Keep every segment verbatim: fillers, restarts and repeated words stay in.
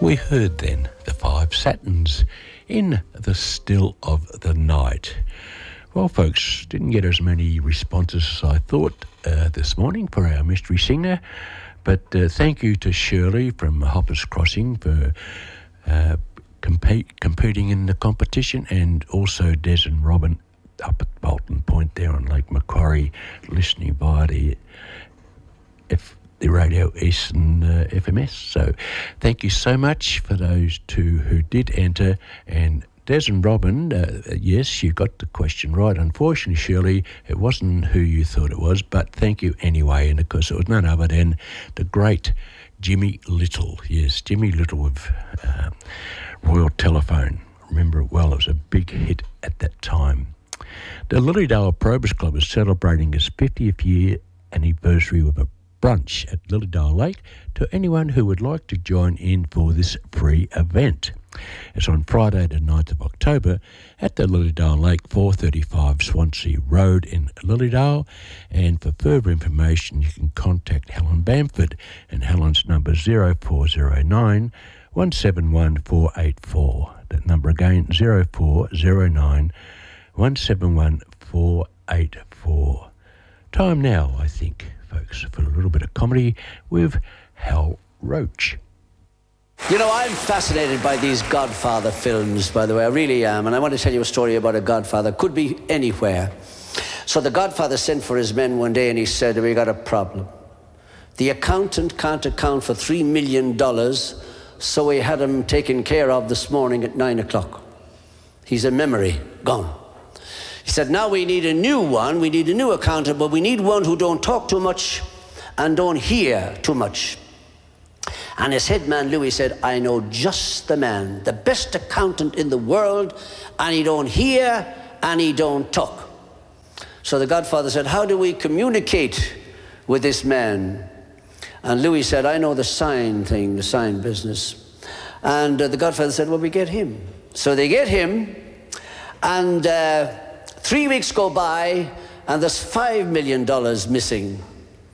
We heard then the Five Satins in The Still of the Night. Well, folks, didn't get as many responses as I thought uh, this morning for our mystery singer, but uh, thank you to Shirley from Hoppers Crossing for uh, compete, competing in the competition, and also Des and Robin up at Bolton Point there on Lake Macquarie, listening via the F. the Radio Eastern uh, F M S. So thank you so much for those two who did enter. And Des and Robin, uh, yes, you got the question right. Unfortunately, Shirley, it wasn't who you thought it was, but thank you anyway. And of course, it was none other than the great Jimmy Little. Yes, Jimmy Little of uh, Royal Telephone. Remember it well, it was a big hit at that time. The Lilydale Probus Club is celebrating its fiftieth year anniversary with a brunch at Lilydale Lake to anyone who would like to join in for this free event. It's on Friday the ninth of October at the Lilydale Lake, four thirty-five Swansea Road in Lilydale, and for further information you can contact Helen Bamford, and Helen's number zero four zero nine, one seven one, four eight four. That number again, zero four zero nine, one seven one, four eight four. Time now, I think, folks, for a little bit of comedy with Hal Roach. You know, I'm fascinated by these Godfather films, by the way, I really am, and I want to tell you a story about a Godfather. Could be anywhere. So the Godfather sent for his men one day and he said, we got a problem. The accountant can't account for three million dollars, so we had him taken care of this morning at nine o'clock. He's a memory, gone. He said, now we need a new one, we need a new accountant, but we need one who don't talk too much and don't hear too much. And his head man, Louis, said, I know just the man, the best accountant in the world, and he don't hear and he don't talk. So the Godfather said, how do we communicate with this man? And Louis said, I know the sign thing, the sign business. And uh, the Godfather said, well, we get him. So they get him, and uh, three weeks go by, and there's five million dollars missing.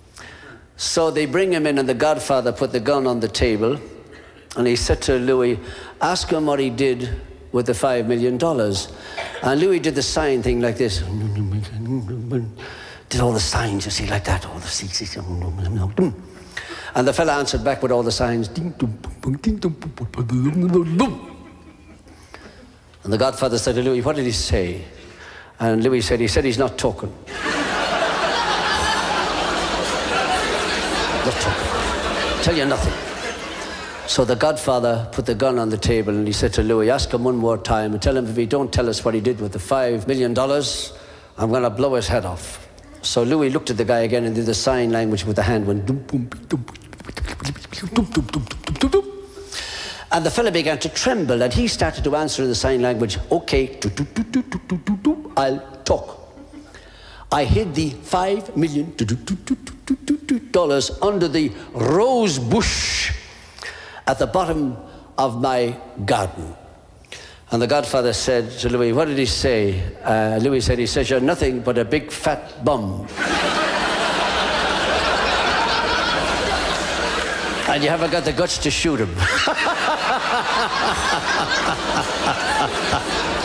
So they bring him in, and the Godfather put the gun on the table, and he said to Louis, ask him what he did with the five million dollars. And Louis did the sign thing like this. Did all the signs, you see, like that. All the signs. And the fella answered back with all the signs. And the Godfather said to Louis, what did he say? And Louis said, he said he's not talking. Not talking. Tell you nothing. So the Godfather put the gun on the table and he said to Louis, ask him one more time and tell him if he don't tell us what he did with the five million dollars, I'm going to blow his head off. So Louis looked at the guy again and did the sign language with the hand. Went and the fella began to tremble, and he started to answer in the sign language, okay, I'll talk. I hid the five million dollars under the rose bush at the bottom of my garden. And the Godfather said to Louis, what did he say? Uh, Louis said, he says, you're nothing but a big fat bum. And you haven't got the guts to shoot him.